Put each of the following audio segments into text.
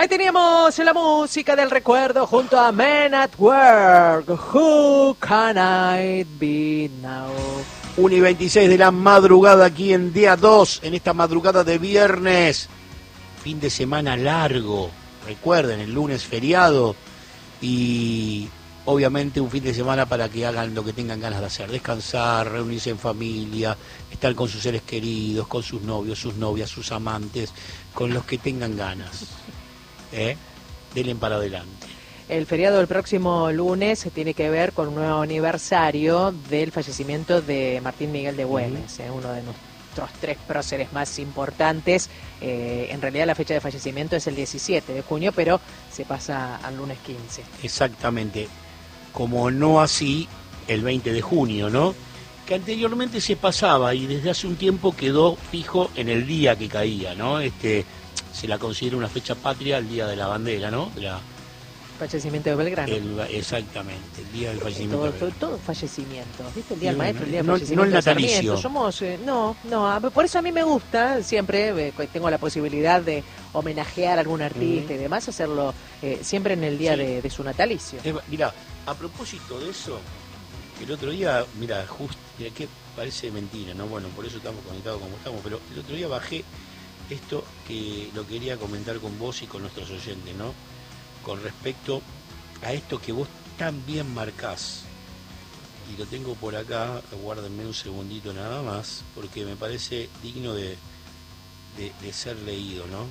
Ahí teníamos la música del recuerdo junto a Men at Work. Who can I be now? 1:26 de la madrugada aquí en día 2, en esta madrugada de viernes. Fin de semana largo. Recuerden, el lunes feriado. Y obviamente un fin de semana para que hagan lo que tengan ganas de hacer. Descansar, reunirse en familia, estar con sus seres queridos, con sus novios, sus novias, sus amantes, con los que tengan ganas. Denle para adelante. El feriado del próximo lunes tiene que ver con un nuevo aniversario del fallecimiento de Martín Miguel de Güemes, uno de nuestros 3 próceres más importantes. En realidad la fecha de fallecimiento es el 17 de junio, pero se pasa al lunes 15. Exactamente. Como no así el 20 de junio, ¿no? Que anteriormente se pasaba y desde hace un tiempo quedó fijo en el día que caía, ¿no? Se la considera una fecha patria, el día de la bandera, ¿no? Fallecimiento de Belgrano. Exactamente, el día del fallecimiento. Todo fallecimiento, ¿viste? El día del maestro, el día del fallecimiento. No el natalicio. Somos, por eso a mí me gusta siempre, tengo la posibilidad de homenajear a algún artista y demás, hacerlo siempre en el día de su natalicio. Mira, a propósito de eso, el otro día, mira, que parece mentira, ¿no? Bueno, por eso estamos conectados como estamos, pero el otro día bajé esto que lo quería comentar con vos y con nuestros oyentes, ¿no? Con respecto a esto que vos tan bien marcás, y lo tengo por acá, guárdenme un segundito nada más, porque me parece digno de ser leído, ¿no?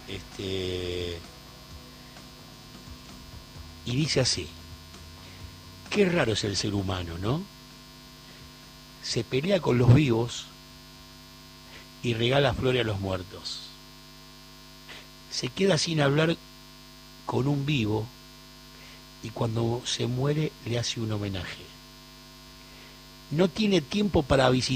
Y dice así: qué raro es el ser humano, ¿no? Se pelea con los vivos y regala flores a los muertos. Se queda sin hablar con un vivo y cuando se muere le hace un homenaje. No tiene tiempo para visitar